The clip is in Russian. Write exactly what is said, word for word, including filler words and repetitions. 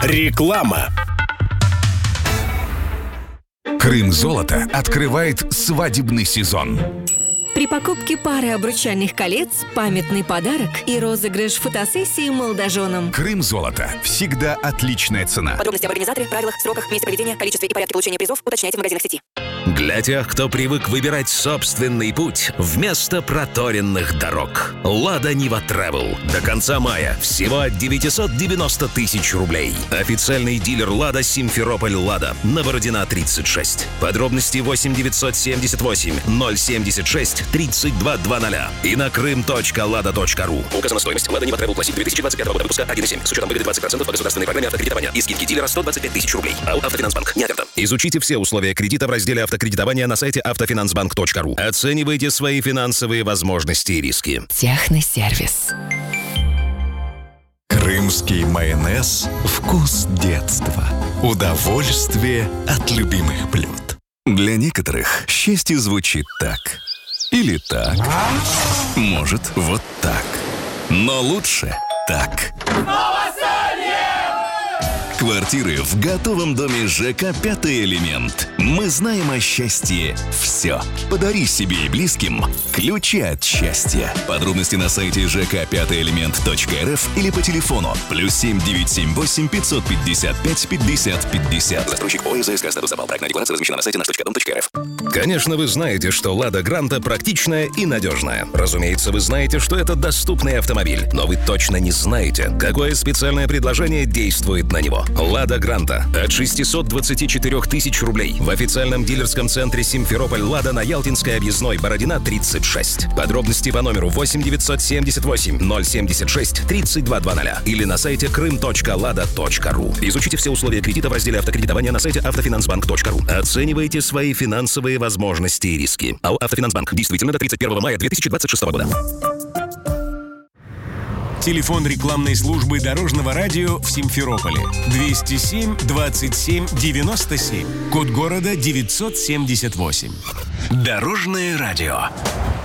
Реклама. Крым-золото открывает свадебный сезон. При покупке пары обручальных колец памятный подарок и розыгрыш фотосессии молодоженам. Крым-золото. Всегда отличная цена. Подробности об организаторе, правилах, сроках, месте проведения, количестве и порядке получения призов уточняйте в магазинах сети. Для тех, кто привык выбирать собственный путь вместо проторенных дорог. «Лада Нива Travel». До конца мая всего от девятьсот девяносто тысяч рублей. Официальный дилер «Лада» Симферополь «Лада». На Бородина, тридцать шесть. Подробности восемь девятьсот семьдесят восемь ноль семьдесят шесть тридцать два двадцать и на крым точка лада точка ру. Указана стоимость. «Лада Нива Travel Classic» две тысячи двадцать пятого года выпуска один и семь. С учетом выгоды двадцать процентов по государственной программе автокредитования и скидки дилера сто двадцать пять тысяч рублей. АО «Автофинансбанк». Не оферта. Изучите все условия кредита в разделе «Автокредитование» на сайте автофинансбанк точка ру. Оценивайте свои финансовые возможности и риски. Техносервис. Крымский майонез – вкус детства. Удовольствие от любимых блюд. Для некоторых счастье звучит так. Или так. Может, вот так. Но лучше так. Квартиры в готовом доме ЖК «Пятый элемент». Мы знаем о счастье все. Подари себе и близким ключи от счастья. Подробности на сайте жк пятый элемент точка эр эф или по телефону плюс семь девятьсот семьдесят восемь пятьсот пятьдесят пять пятьдесят пятьдесят. Застройщик ОСЗСК «Статус Запал». Проектная декларация размещена на сайте наш точка дом точка эр эф. Конечно, вы знаете, что «Лада Гранта» практичная и надежная. Разумеется, вы знаете, что это доступный автомобиль. Но вы точно не знаете, какое специальное предложение действует на него. «Лада Гранта» от шестисот двадцати четырёх тысяч рублей в официальном дилерском центре «Симферополь Лада» на Ялтинской объездной, Бородина, тридцать шесть. Подробности по номеру восемь девятьсот семьдесят восемь ноль семьдесят шесть тридцать два двадцать или на сайте крым точка лада точка ру. Изучите все условия кредита в разделе «Автокредитование» на сайте автофинансбанк точка ру. Оценивайте свои финансовые возможности и риски. АО «Автофинансбанк». Действительно до тридцать первого мая две тысячи двадцать шестого года. Телефон рекламной службы Дорожного радио в Симферополе двести семь двадцать семь девяносто семь. Код города девятьсот семьдесят восемь. Дорожное радио.